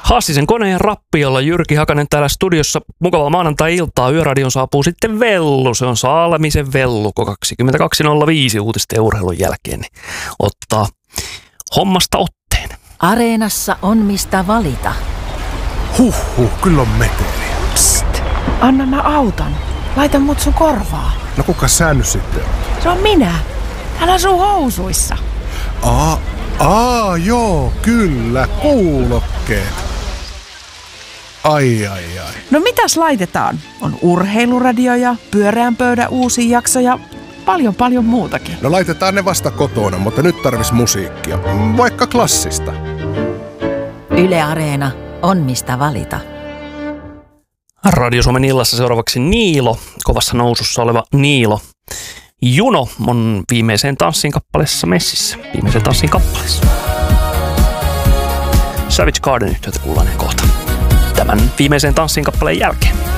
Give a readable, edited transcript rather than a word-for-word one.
Hassisen koneen rappiolla Jyrki Hakanen täällä studiossa. Mukavaa maanantai-iltaa. Yöradion saapuu sitten Vellu. Se on Salmisen Vellu, kun 22.05 uutisten ja urheilun jälkeen niin ottaa hommasta otteen. Areenassa on mistä valita. Kyllä on meteliä. Psst, anna mä auton. Laita mut sun korvaa. No kuka sä nyt sitten on? Se on minä. Täällä sun housuissa. Joo, kyllä, kuulokkeet. Ai. No mitäs laitetaan? On urheiluradio ja pyöreän pöydän uusi jakso ja paljon muutakin. No laitetaan ne vasta kotona, mutta nyt tarvis musiikkia. Vaikka klassista. Yle Areena on mistä valita. Radio Suomen illassa seuraavaksi Niilo, kovassa nousussa oleva Niilo. Juno on viimeiseen tanssin kappaleessa messissä. Viimeiseen tanssin kappaleessa. Savage Garden -yhtiötä kuullaan kohta tämän viimeiseen tanssin kappaleen jälkeen.